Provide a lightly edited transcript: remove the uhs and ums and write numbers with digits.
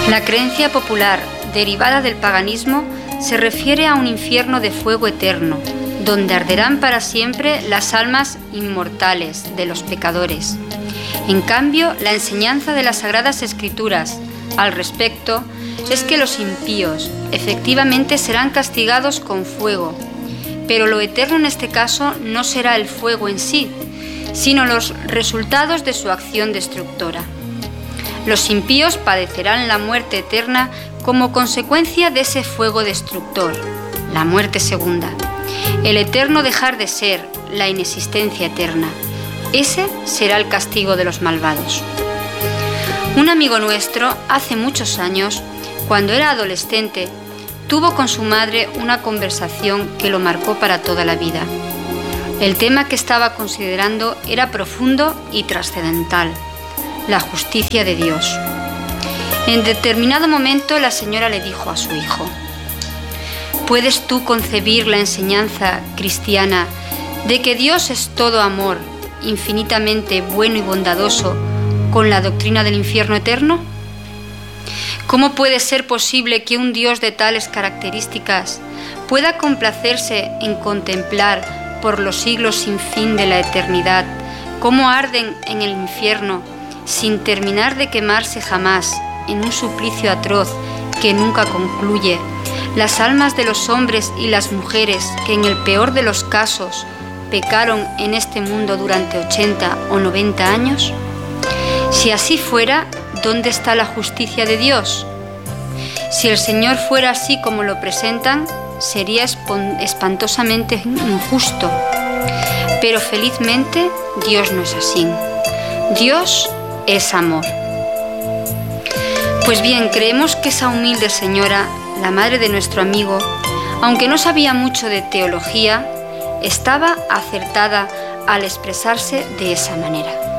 La creencia popular, derivada del paganismo, se refiere a un infierno de fuego eterno, donde arderán para siempre las almas inmortales de los pecadores. En cambio, la enseñanza de las Sagradas Escrituras al respecto es que los impíos efectivamente serán castigados con fuego, pero lo eterno en este caso no será el fuego en sí, sino los resultados de su acción destructora. Los impíos padecerán la muerte eterna como consecuencia de ese fuego destructor, la muerte segunda, el eterno dejar de ser, la inexistencia eterna. Ese será el castigo de los malvados. Un amigo nuestro, hace muchos años, cuando era adolescente, tuvo con su madre una conversación que lo marcó para toda la vida. El tema que estaba considerando era profundo y trascendental: la justicia de Dios. En determinado momento la señora le dijo a su hijo: ¿puedes tú concebir la enseñanza cristiana de que Dios es todo amor, infinitamente bueno y bondadoso, con la doctrina del infierno eterno? ¿Cómo puede ser posible que un Dios de tales características pueda complacerse en contemplar por los siglos sin fin de la eternidad cómo arden en el infierno sin terminar de quemarse jamás en un suplicio atroz que nunca concluye las almas de los hombres y las mujeres que en el peor de los casos pecaron en este mundo durante 80 o 90 años? Si así fuera, ¿dónde está la justicia de Dios? Si el Señor fuera así como lo presentan, sería espantosamente injusto. Pero felizmente Dios no es así. Dios es amor. Pues bien, creemos que esa humilde señora, la madre de nuestro amigo, aunque no sabía mucho de teología, estaba acertada al expresarse de esa manera.